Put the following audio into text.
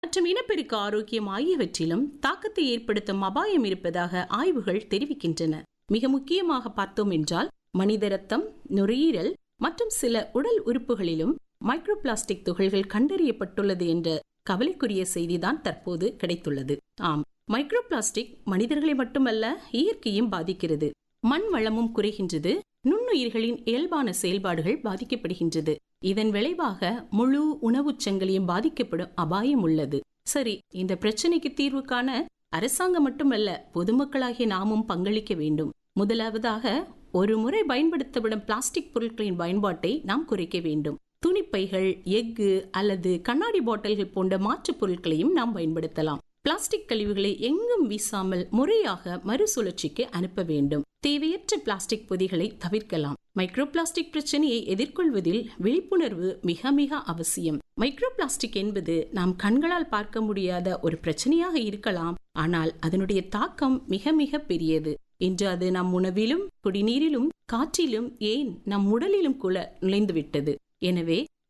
மற்றும் இனப்பெருக்க ஆரோக்கியம் ஆகியவற்றிலும் தாக்கத்தை ஏற்படுத்தும் அபாயம் இருப்பதாக ஆய்வுகள் தெரிவிக்கின்றன. மிக முக்கியமாக பார்த்தோம் என்றால் மனித ரத்தம், நுரையீரல் மற்றும் சில உடல் உறுப்புகளிலும் மைக்ரோ பிளாஸ்டிக் துகள்கள் கண்டறியப்பட்டுள்ளது என்ற கவலைக்குரிய செய்திதான் தற்போது கிடைத்துள்ளது. ஆம், மைக்ரோ பிளாஸ்டிக் மனிதர்களை மட்டுமல்ல, இயற்கையும் பாதிக்கிறது. மண் வளமும் குறைகின்றது. நுண்ணுயிர்களின் இயல்பான செயல்பாடுகள் பாதிக்கப்படுகின்றது. இதன் விளைவாக முழு உணவுச் சங்கிலியும் பாதிக்கப்படும் அபாயம் உள்ளது. சரி, இந்த பிரச்சனைக்கு தீர்வு காண அரசாங்கம் மட்டுமல்ல, பொதுமக்களாகிய நாமும் பங்களிக்க வேண்டும். முதலாவதாக, ஒரு முறை பயன்படுத்தப்படும் பிளாஸ்டிக் பொருட்களின் பயன்பாட்டை நாம் குறைக்க வேண்டும். துணிப்பைகள், எஃகு அல்லது கண்ணாடி பாட்டில்கள் போன்ற மாற்றுப் பொருட்களையும் நாம் பயன்படுத்தலாம். பிளாஸ்டிக் கழிவுகளை எங்கும் வீசாமல் முறையாக மறுசுழற்சிக்கு அனுப்ப வேண்டும். தேவையற்ற பிளாஸ்டிக் பொதிகளை தவிர்க்கலாம். மைக்ரோ பிளாஸ்டிக் பிரச்சனையை எதிர்கொள்வதில் விழிப்புணர்வு மிக மிக அவசியம். மைக்ரோ பிளாஸ்டிக் என்பது நாம் கண்களால் பார்க்க முடியாத ஒரு பிரச்சனையாக இருக்கலாம், ஆனால் அதனுடைய தாக்கம் மிக மிக பெரியது. இன்று அது நம் உணவிலும், குடிநீரிலும், காற்றிலும், ஏன் நம் உடலிலும் கூட நுழைந்துவிட்டது. எனவே